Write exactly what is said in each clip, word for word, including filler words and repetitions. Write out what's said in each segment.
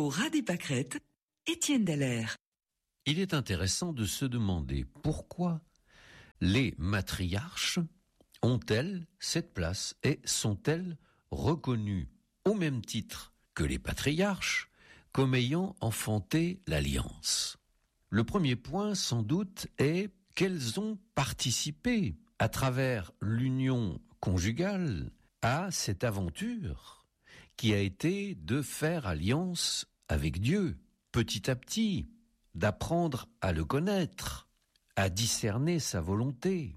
Au ras des pâquerettes, Étienne Dallaire. Il est intéressant de se demander pourquoi les matriarches ont-elles cette place et sont-elles reconnues au même titre que les patriarches comme ayant enfanté l'alliance. Le premier point, sans doute, est qu'elles ont participé à travers l'union conjugale à cette aventure qui a été de faire alliance avec Dieu, petit à petit, d'apprendre à le connaître, à discerner sa volonté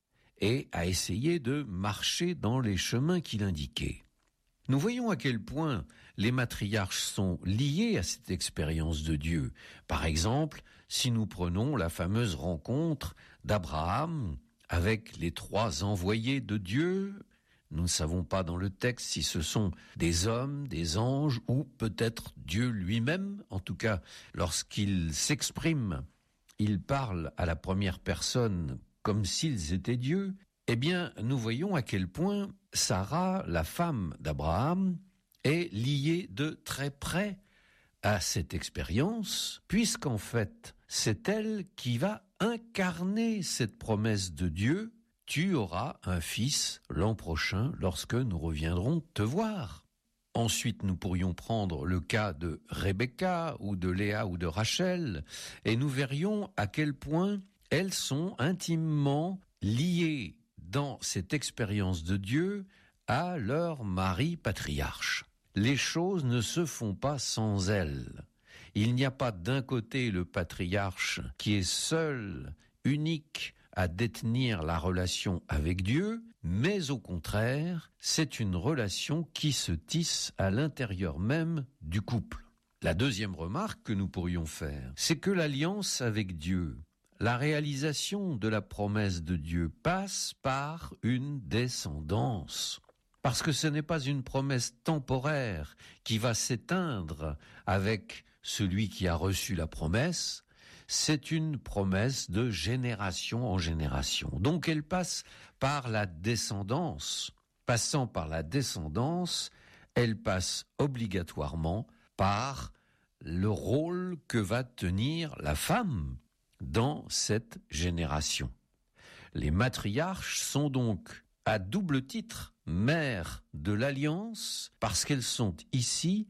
et à essayer de marcher dans les chemins qu'il indiquait. Nous voyons à quel point les matriarches sont liés à cette expérience de Dieu. Par exemple, si nous prenons la fameuse rencontre d'Abraham avec les trois envoyés de Dieu, nous ne savons pas dans le texte si ce sont des hommes, des anges ou peut-être Dieu lui-même. En tout cas, lorsqu'il s'exprime, il parle à la première personne comme s'ils étaient Dieu. Eh bien, nous voyons à quel point Sarah, la femme d'Abraham, est liée de très près à cette expérience, puisqu'en fait, c'est elle qui va incarner cette promesse de Dieu. Tu auras un fils l'an prochain lorsque nous reviendrons te voir. Ensuite, nous pourrions prendre le cas de Rebecca ou de Léa ou de Rachel et nous verrions à quel point elles sont intimement liées dans cette expérience de Dieu à leur mari patriarche. Les choses ne se font pas sans elles. Il n'y a pas d'un côté le patriarche qui est seul, unique, à détenir la relation avec Dieu, mais au contraire, c'est une relation qui se tisse à l'intérieur même du couple. La deuxième remarque que nous pourrions faire, c'est que l'alliance avec Dieu, la réalisation de la promesse de Dieu passe par une descendance. Parce que ce n'est pas une promesse temporaire qui va s'éteindre avec celui qui a reçu la promesse, c'est une promesse de génération en génération. Donc elle passe par la descendance. Passant par la descendance, elle passe obligatoirement par le rôle que va tenir la femme dans cette génération. Les matriarches sont donc à double titre mères de l'alliance parce qu'elles sont ici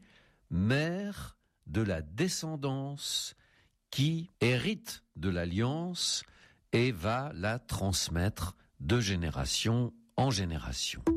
mères de la descendance qui hérite de l'alliance et va la transmettre de génération en génération.